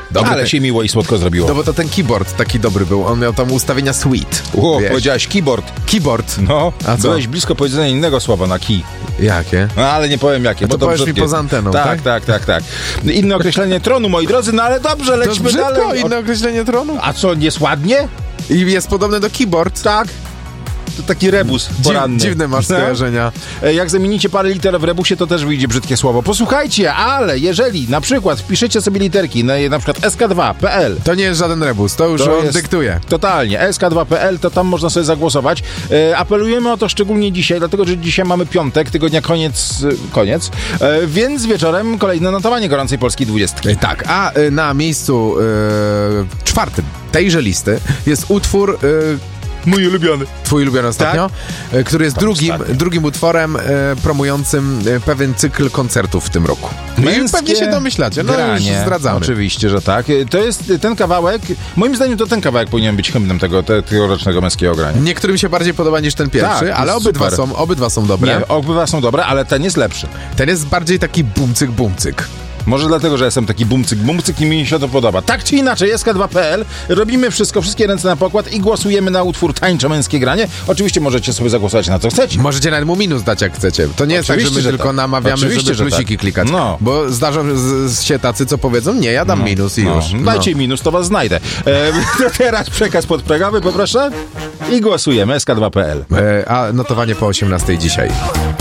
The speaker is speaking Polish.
Dobry Ale się miło i słodko zrobiło. No bo to ten keyboard taki dobry był. On miał tam ustawienia sweet. Powiedziałeś keyboard. Keyboard. No, A co? byłeś blisko powiedzenia innego słowa na key. Jakie? No, ale nie powiem jakie, to bo to powiesz mi brzydkie. poza anteną, tak? Tak. Inne określenie tronu, moi drodzy, no ale dobrze, To lećmy brzydko, dalej. inne określenie tronu. A co, jest ładnie? I jest podobne do keyboard. Tak. To taki rebus poranny. Dziwne masz skojarzenia. Jak zamienicie parę liter w rebusie, to też wyjdzie brzydkie słowo. Posłuchajcie, ale jeżeli na przykład wpiszecie sobie literki na przykład sk2.pl, To nie jest żaden rebus, to już on dyktuje. Totalnie. sk2.pl, to tam można sobie zagłosować. Apelujemy o to szczególnie dzisiaj, dlatego że dzisiaj mamy piątek, tygodnia koniec, więc wieczorem kolejne notowanie gorącej polskiej 20. Tak, a na miejscu czwartym tejże listy jest utwór... Mój ulubiony. Twój ulubiony ostatnio, który jest drugim utworem promującym pewien cykl koncertów w tym roku. I pewnie się domyślacie, no granie. Już zdradzamy. Oczywiście, że tak. To jest ten kawałek, moim zdaniem to ten kawałek powinien być hymnem tegorocznego męskiego grania. Niektórym się bardziej podoba niż ten pierwszy, Tak, ale obydwa są dobre. Nie, obydwa są dobre, ale ten jest lepszy. Ten jest bardziej taki bumcyk. Może dlatego, że jestem taki bumcyk i mi się to podoba. Tak czy inaczej, sk2.pl, robimy wszystkie ręce na pokład i głosujemy na utwór Tańcze męskie granie. Oczywiście możecie sobie zagłosować na co chcecie. Możecie nawet mu minus dać jak chcecie. To nie jest tak, że my tylko namawiamy, żeby plusiki klikać. No. Bo zdarzą się tacy, co powiedzą, nie, ja dam minus i już. Dajcie minus, to was znajdę. To teraz przekaz podprogowy, poproszę. I głosujemy, sk2.pl. A notowanie po 18 dzisiaj.